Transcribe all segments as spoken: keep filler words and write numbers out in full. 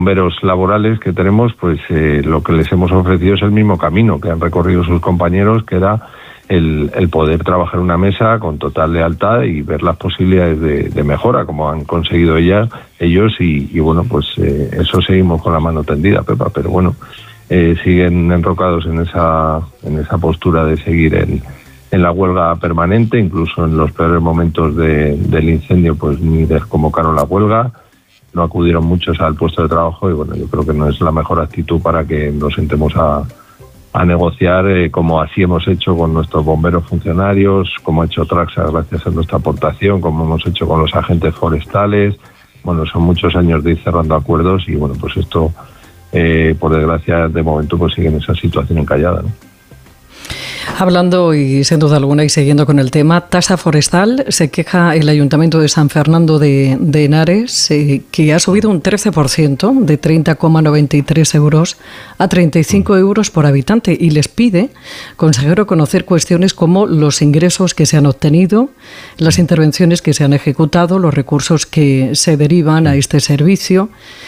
bomberos laborales que tenemos, pues eh, lo que les hemos ofrecido es el mismo camino que han recorrido sus compañeros, que era el, el poder trabajar en una mesa con total lealtad y ver las posibilidades de, de mejora, como han conseguido ellas, ellos, y, y bueno, pues eh, eso seguimos con la mano tendida, Pepa, pero bueno, eh, siguen enrocados en esa, en esa postura de seguir en, en la huelga permanente, incluso en los peores momentos de, del incendio, pues ni desconvocaron la huelga. No acudieron muchos al puesto de trabajo y bueno, yo creo que no es la mejor actitud para que nos sentemos a, a negociar, eh, como así hemos hecho con nuestros bomberos funcionarios, como ha hecho Traxa gracias a nuestra aportación, como hemos hecho con los agentes forestales. Bueno, son muchos años de ir cerrando acuerdos y bueno, pues esto, eh, por desgracia, de momento pues sigue en esa situación encallada, ¿no? Hablando y sin duda alguna y siguiendo con el tema, tasa forestal, se queja el Ayuntamiento de San Fernando de, de Henares, eh, que ha subido un trece por ciento, de treinta coma noventa y tres euros a treinta y cinco euros por habitante, y les pide, consejero, conocer cuestiones como los ingresos que se han obtenido, las intervenciones que se han ejecutado, los recursos que se derivan a este servicio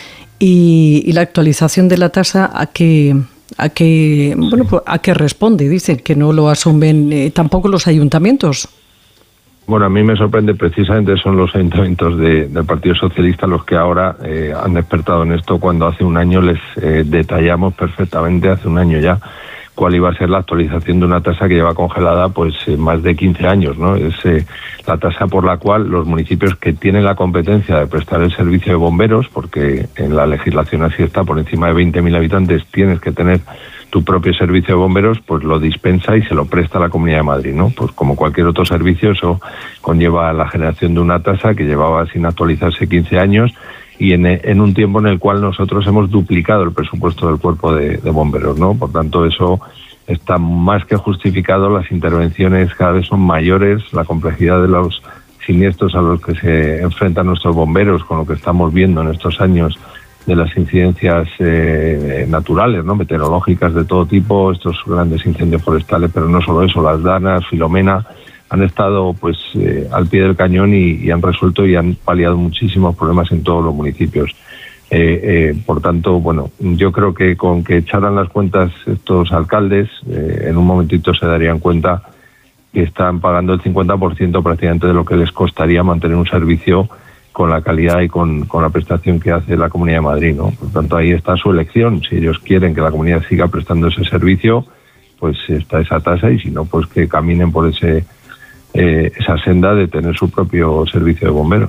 y, y la actualización de la tasa a que... ¿A qué, bueno, pues, ¿a qué responde? Dicen que no lo asumen eh, tampoco los ayuntamientos. Bueno, a mí me sorprende, precisamente son los ayuntamientos de, del Partido Socialista los que ahora eh, han despertado en esto, cuando hace un año les eh, detallamos perfectamente, hace un año ya, cuál iba a ser la actualización de una tasa que lleva congelada pues eh, más de quince años, ¿no? Es eh, la tasa por la cual los municipios que tienen la competencia de prestar el servicio de bomberos, porque en la legislación así está, por encima de veinte mil habitantes tienes que tener tu propio servicio de bomberos, pues lo dispensa y se lo presta a la Comunidad de Madrid, ¿no? Pues como cualquier otro servicio, eso conlleva la generación de una tasa que llevaba sin actualizarse quince años, y en, en un tiempo en el cual nosotros hemos duplicado el presupuesto del cuerpo de, de bomberos, ¿no? Por tanto, eso está más que justificado. Las intervenciones cada vez son mayores, la complejidad de los siniestros a los que se enfrentan nuestros bomberos, con lo que estamos viendo en estos años de las incidencias eh, naturales, ¿no? Meteorológicas de todo tipo, estos grandes incendios forestales, pero no solo eso, las danas, Filomena, han estado pues eh, al pie del cañón y, y han resuelto y han paliado muchísimos problemas en todos los municipios. Eh, eh, por tanto, bueno, yo creo que con que echaran las cuentas estos alcaldes, eh, en un momentito se darían cuenta que están pagando el cincuenta por ciento prácticamente de lo que les costaría mantener un servicio con la calidad y con, con la prestación que hace la Comunidad de Madrid, ¿no? Por tanto, ahí está su elección. Si ellos quieren que la comunidad siga prestando ese servicio, pues está esa tasa, y si no, pues que caminen por ese Eh, esa senda de tener su propio servicio de bomberos.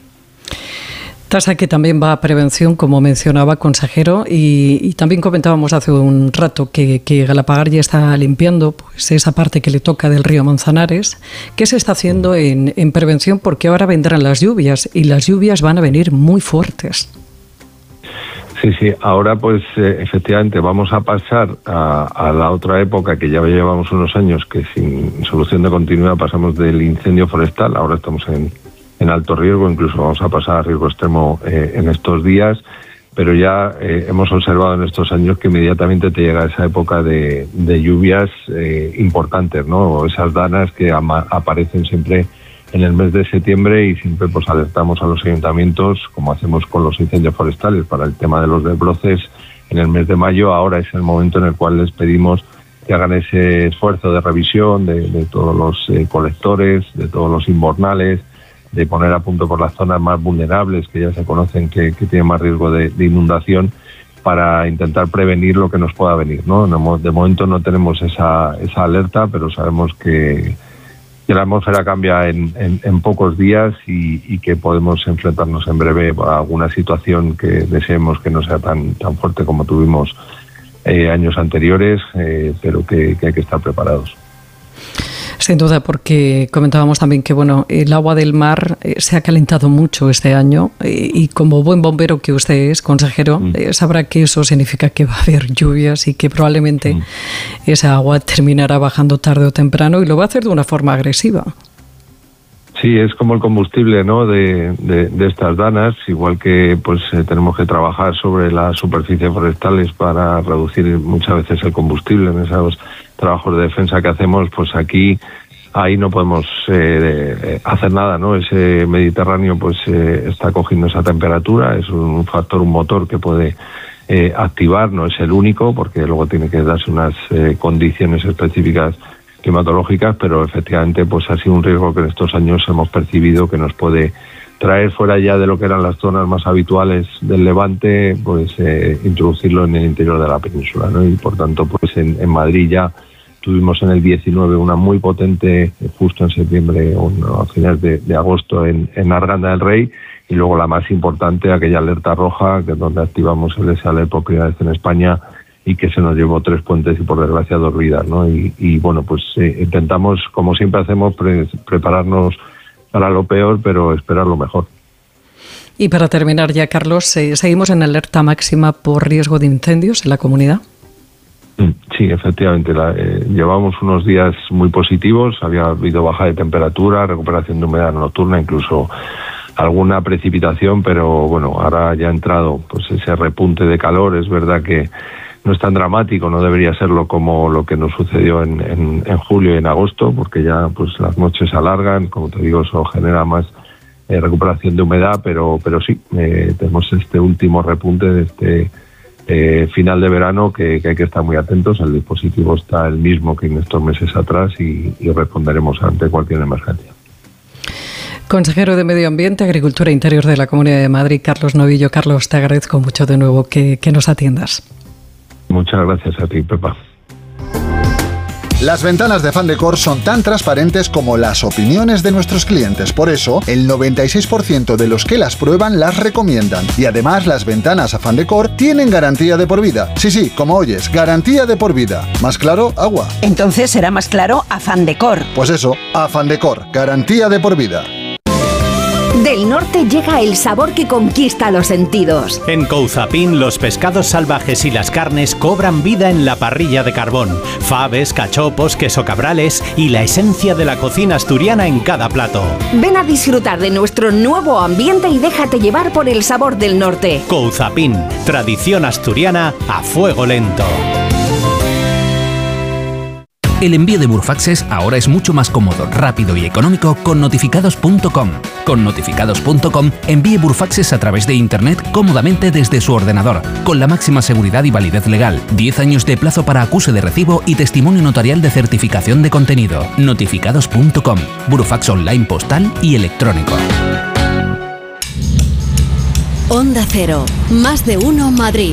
Tasa que también va a prevención, como mencionaba, consejero, y, y también comentábamos hace un rato que, que Galapagar ya está limpiando pues esa parte que le toca del río Manzanares. ¿Qué se está haciendo en, en prevención? Porque ahora vendrán las lluvias y las lluvias van a venir muy fuertes. Sí, sí, ahora pues eh, efectivamente vamos a pasar a, a la otra época que ya llevamos unos años que sin solución de continuidad pasamos del incendio forestal, ahora estamos en, en alto riesgo, incluso vamos a pasar a riesgo extremo eh, en estos días, pero ya eh, hemos observado en estos años que inmediatamente te llega esa época de, de lluvias eh, importantes, ¿no? O esas danas que ama, aparecen siempre en el mes de septiembre, y siempre pues alertamos a los ayuntamientos, como hacemos con los incendios forestales para el tema de los desbroces en el mes de mayo. Ahora es el momento en el cual les pedimos que hagan ese esfuerzo de revisión de, de todos los eh, colectores, de todos los invernales, de poner a punto por las zonas más vulnerables que ya se conocen que, que tienen más riesgo de, de inundación, para intentar prevenir lo que nos pueda venir, ¿no? De momento no tenemos esa, esa alerta, pero sabemos que que la atmósfera cambia en, en, en pocos días y, y que podemos enfrentarnos en breve a alguna situación que deseemos que no sea tan, tan fuerte como tuvimos eh, años anteriores, eh, pero que, que hay que estar preparados. Sin duda, porque comentábamos también que bueno, el agua del mar eh, se ha calentado mucho este año eh, y como buen bombero que usted es, consejero, mm. eh, sabrá que eso significa que va a haber lluvias y que probablemente mm. esa agua terminará bajando tarde o temprano, y lo va a hacer de una forma agresiva. Sí, es como el combustible, ¿no? de, de, de estas danas, igual que pues eh, tenemos que trabajar sobre las superficies forestales para reducir muchas veces el combustible en esos trabajos de defensa que hacemos, pues aquí ahí no podemos eh, hacer nada, ¿no? Ese Mediterráneo pues eh, está cogiendo esa temperatura, es un factor, un motor que puede eh, activar, no es el único, porque luego tiene que darse unas eh, condiciones específicas climatológicas, pero efectivamente pues ha sido un riesgo que en estos años hemos percibido que nos puede traer fuera ya de lo que eran las zonas más habituales del Levante, pues eh, introducirlo en el interior de la península, ¿no? Y por tanto pues en, en Madrid ya tuvimos en el diecinueve una muy potente, justo en septiembre o no, a finales de, de agosto en, en Arganda del Rey, y luego la más importante, aquella alerta roja, que es donde activamos el S A L E por primera vez en España y que se nos llevó tres puentes y por desgracia dos vidas, ¿no? Y, y bueno, pues eh, intentamos, como siempre hacemos, pre- prepararnos para lo peor, pero esperar lo mejor. Y para terminar ya, Carlos, eh, ¿seguimos en alerta máxima por riesgo de incendios en la comunidad? Sí, efectivamente. La, eh, llevamos unos días muy positivos. Había habido baja de temperatura, recuperación de humedad nocturna, incluso alguna precipitación, pero bueno, ahora ya ha entrado pues ese repunte de calor. Es verdad que no es tan dramático, no debería serlo como lo que nos sucedió en, en, en julio y en agosto, porque ya pues las noches se alargan, como te digo, eso genera más eh, recuperación de humedad, pero pero sí, eh, tenemos este último repunte de este Eh, final de verano que, que hay que estar muy atentos. El dispositivo está el mismo que en estos meses atrás y, y responderemos ante cualquier emergencia. Consejero de Medio Ambiente, Agricultura e Interior de la Comunidad de Madrid, Carlos Novillo. Carlos, te agradezco mucho de nuevo que, que nos atiendas. Muchas gracias a ti, Pepa. Las ventanas de Fandecor son tan transparentes como las opiniones de nuestros clientes. Por eso, el noventa y seis por ciento de los que las prueban las recomiendan. Y además, las ventanas a Fandecor tienen garantía de por vida. Sí, sí, como oyes, garantía de por vida. ¿Más claro? Agua. Entonces será más claro a Fandecor. Pues eso, a Fandecor, garantía de por vida. Del norte llega el sabor que conquista los sentidos. En Couzapin, los pescados salvajes y las carnes cobran vida en la parrilla de carbón. Faves, cachopos, queso cabrales y la esencia de la cocina asturiana en cada plato. Ven a disfrutar de nuestro nuevo ambiente y déjate llevar por el sabor del norte. Couzapin, tradición asturiana a fuego lento. El envío de Burofaxes ahora es mucho más cómodo, rápido y económico con notificados punto com. Con notificados punto com envíe Burofaxes a través de Internet cómodamente desde su ordenador, con la máxima seguridad y validez legal, diez años de plazo para acuse de recibo y testimonio notarial de certificación de contenido. notificados punto com, Burofax online postal y electrónico. Onda Cero, más de uno Madrid.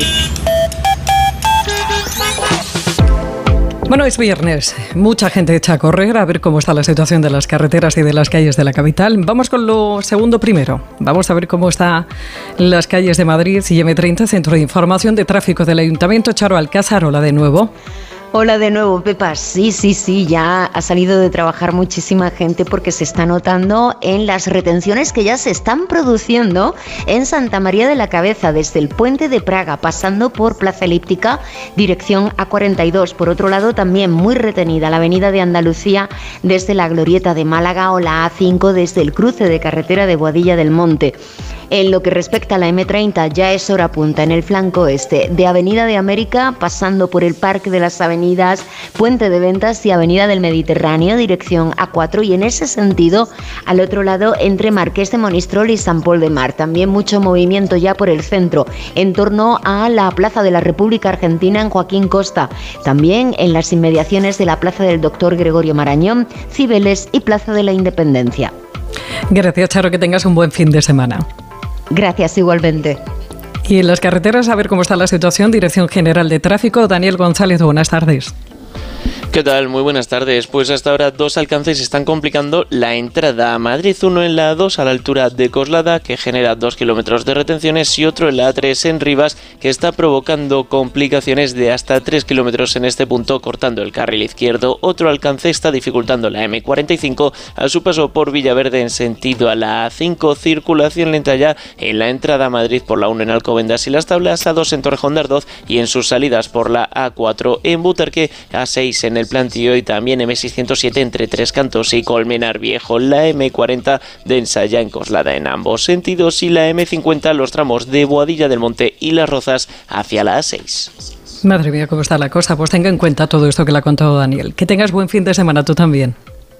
Bueno, es viernes. Mucha gente echa a correr a ver cómo está la situación de las carreteras y de las calles de la capital. Vamos con lo segundo primero. Vamos a ver cómo están las calles de Madrid y eme treinta, Centro de Información de Tráfico del Ayuntamiento. Charo Alcázar, hola de nuevo. Hola de nuevo, Pepa. Sí, sí, sí, ya ha salido de trabajar muchísima gente porque se está notando en las retenciones que ya se están produciendo en Santa María de la Cabeza, desde el Puente de Praga, pasando por Plaza Elíptica, dirección A cuarenta y dos. Por otro lado, también muy retenida la Avenida de Andalucía desde la Glorieta de Málaga o la A cinco desde el cruce de carretera de Boadilla del Monte. En lo que respecta a la eme treinta, ya es hora punta en el flanco este, de Avenida de América, pasando por el Parque de las Avenidas, Puente de Ventas y Avenida del Mediterráneo, dirección A cuatro, y en ese sentido, al otro lado, entre Marqués de Monistrol y San Pol de Mar. También mucho movimiento ya por el centro, en torno a la Plaza de la República Argentina en Joaquín Costa. También en las inmediaciones de la Plaza del Doctor Gregorio Marañón, Cibeles y Plaza de la Independencia. Gracias, Charo, que tengas un buen fin de semana. Gracias, igualmente. Y en las carreteras, a ver cómo está la situación. Dirección General de Tráfico, Daniel González, buenas tardes. ¿Qué tal? Muy buenas tardes. Pues hasta ahora dos alcances están complicando la entrada a Madrid. Uno en la A dos a la altura de Coslada, que genera dos kilómetros de retenciones, y otro en la A tres en Rivas, que está provocando complicaciones de hasta tres kilómetros en este punto, cortando el carril izquierdo. Otro alcance está dificultando la eme cuarenta y cinco a su paso por Villaverde en sentido a la A cinco. Circulación lenta ya en la entrada a Madrid por la uno en Alcobendas y Las Tablas, A dos en Torrejón de Ardoz y en sus salidas por la A cuatro en Butarque, A seis en el Plantío y también eme seiscientos siete entre Tres Cantos y Colmenar Viejo. La eme cuarenta densa ya en Coslada en ambos sentidos y la eme cincuenta los tramos de Boadilla del Monte y Las Rozas hacia la A seis. Madre mía, cómo está la cosa. Pues tenga en cuenta todo esto que le ha contado Daniel. Que tengas buen fin de semana tú también.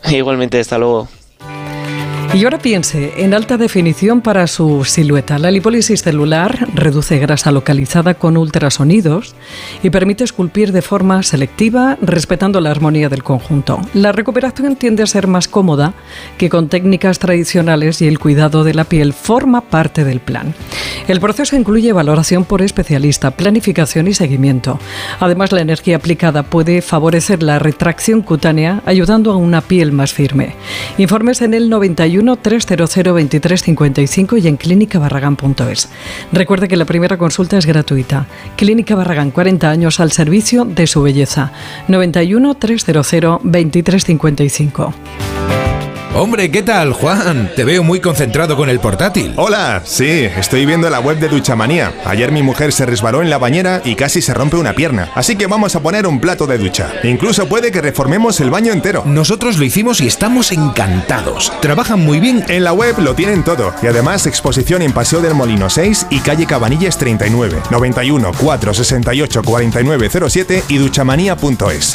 Igualmente, hasta luego. Y ahora piense en alta definición para su silueta. La lipólisis celular reduce grasa localizada con ultrasonidos y permite esculpir de forma selectiva, respetando la armonía del conjunto. La recuperación tiende a ser más cómoda que con técnicas tradicionales y el cuidado de la piel forma parte del plan. El proceso incluye valoración por especialista, planificación y seguimiento. Además, la energía aplicada puede favorecer la retracción cutánea, ayudando a una piel más firme. Informes en el noventa y uno, trescientos veintitrés cincuenta y cinco y en clínica barragán punto es. Recuerde que la primera consulta es gratuita. Clínica Barragán, cuarenta años al servicio de su belleza. noventa y uno, trescientos veintitrés cincuenta y cinco. Hombre, ¿qué tal, Juan? Te veo muy concentrado con el portátil. Hola, sí, estoy viendo la web de Duchamanía. Ayer mi mujer se resbaló en la bañera y casi se rompe una pierna. Así que vamos a poner un plato de ducha. Incluso puede que reformemos el baño entero. Nosotros lo hicimos y estamos encantados. Trabajan muy bien. En la web lo tienen todo. Y además exposición en Paseo del Molino seis y calle Cabanillas treinta y nueve. noventa y uno, cuatrocientos sesenta y ocho, cuarenta y nueve cero siete y duchamanía punto es.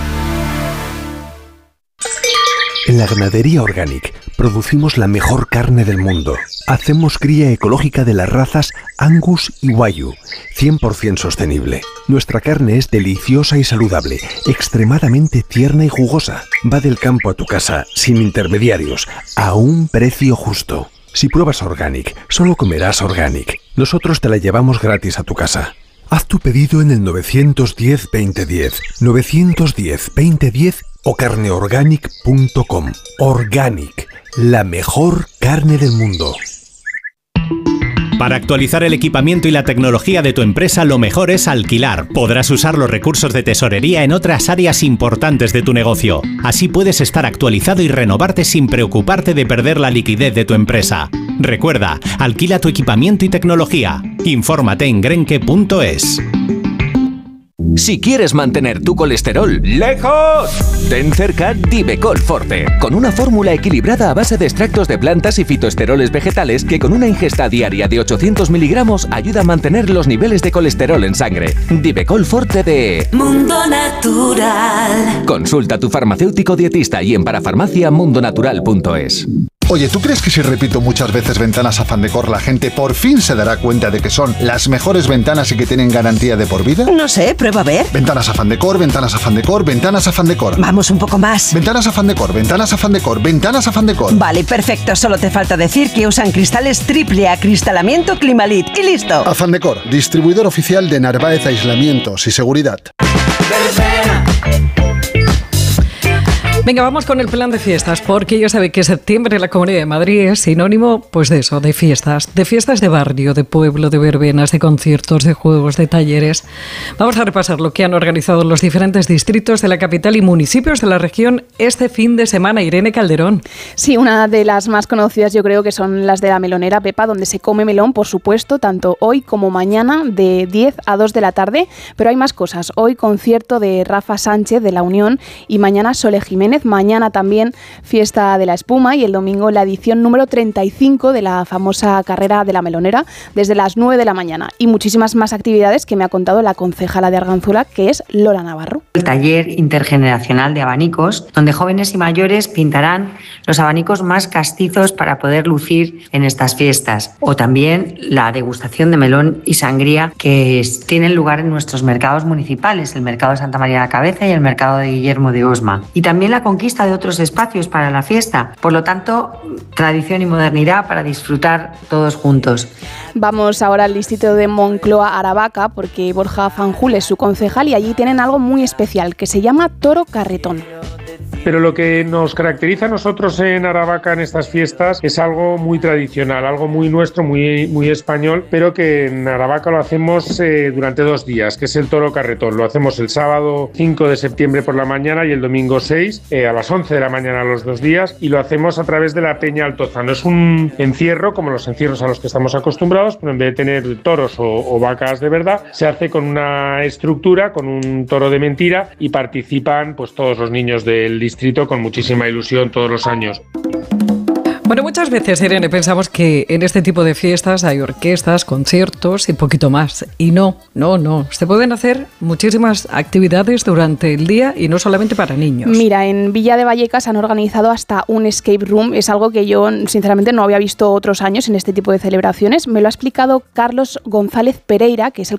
En la ganadería Organic producimos la mejor carne del mundo. Hacemos cría ecológica de las razas Angus y Wagyu, cien por ciento sostenible. Nuestra carne es deliciosa y saludable, extremadamente tierna y jugosa. Va del campo a tu casa, sin intermediarios, a un precio justo. Si pruebas Organic, solo comerás Organic. Nosotros te la llevamos gratis a tu casa. Haz tu pedido en el nueve uno cero, veinte diez, nueve uno cero, veinte diez o carneorganic punto com. Organic, la mejor carne del mundo. Para actualizar el equipamiento y la tecnología de tu empresa, lo mejor es alquilar. Podrás usar los recursos de tesorería en otras áreas importantes de tu negocio. Así puedes estar actualizado y renovarte sin preocuparte de perder la liquidez de tu empresa. Recuerda, alquila tu equipamiento y tecnología. Infórmate en grenke punto es. Si quieres mantener tu colesterol lejos, ten cerca Divecol Forte, con una fórmula equilibrada a base de extractos de plantas y fitoesteroles vegetales que con una ingesta diaria de ochocientos miligramos ayuda a mantener los niveles de colesterol en sangre. Divecol Forte de Mundo Natural. Consulta a tu farmacéutico dietista y en parafarmacia mundo natural punto es. Oye, ¿tú crees que si repito muchas veces ventanas Afán Decor, la gente por fin se dará cuenta de que son las mejores ventanas y que tienen garantía de por vida? No sé, prueba a ver. Ventanas Afán Decor, ventanas Afán Decor, ventanas Afán Decor. Vamos un poco más. Ventanas Afán Decor, ventanas Afán Decor, ventanas Afán Decor. Vale, perfecto. Solo te falta decir que usan cristales triple acristalamiento Climalit. Y listo. Afán Decor, distribuidor oficial de Narváez Aislamientos y Seguridad. Venga, vamos con el plan de fiestas, porque ya sabe que septiembre en la Comunidad de Madrid es sinónimo, pues de eso, de fiestas, de fiestas de barrio, de pueblo, de verbenas, de conciertos, de juegos, de talleres. Vamos a repasar lo que han organizado los diferentes distritos de la capital y municipios de la región este fin de semana. Irene Calderón. Sí, una de las más conocidas yo creo que son las de la Melonera, Pepa, donde se come melón, por supuesto, tanto hoy como mañana de diez a dos de la tarde, pero hay más cosas. Hoy concierto de Rafa Sánchez de La Unión y mañana Sole Jiménez. Mañana también fiesta de la espuma y el domingo la edición número treinta y cinco de la famosa carrera de la Melonera desde las nueve de la mañana y muchísimas más actividades que me ha contado la concejala de Arganzuela, que es Lola Navarro. El taller intergeneracional de abanicos, donde jóvenes y mayores pintarán los abanicos más castizos para poder lucir en estas fiestas, o también la degustación de melón y sangría que tienen lugar en nuestros mercados municipales, el mercado de Santa María de la Cabeza y el mercado de Guillermo de Osma, y también la conquista de otros espacios para la fiesta. Por lo tanto, tradición y modernidad para disfrutar todos juntos. Vamos ahora al distrito de Moncloa, Aravaca, porque Borja Fanjul es su concejal y allí tienen algo muy especial que se llama Toro Carretón. Pero lo que nos caracteriza a nosotros en Aravaca en estas fiestas es algo muy tradicional, algo muy nuestro, muy, muy español, pero que en Aravaca lo hacemos eh, durante dos días, que es el Toro Carretón. Lo hacemos el sábado cinco de septiembre por la mañana y el domingo seis eh, a las once de la mañana los dos días, y lo hacemos a través de la Peña Altozano. Es un encierro, como los encierros a los que estamos acostumbrados, pero en vez de tener toros o, o vacas de verdad, se hace con una estructura, con un toro de mentira, y participan pues todos los niños del distrito con muchísima ilusión todos los años. Bueno, muchas veces, Irene, pensamos que en este tipo de fiestas hay orquestas, conciertos y poquito más. Y no, no, no. Se pueden hacer muchísimas actividades durante el día y no solamente para niños. Mira, en Villa de Vallecas han organizado hasta un escape room. Es algo que yo, sinceramente, no había visto otros años en este tipo de celebraciones. Me lo ha explicado Carlos González Pereira, que es el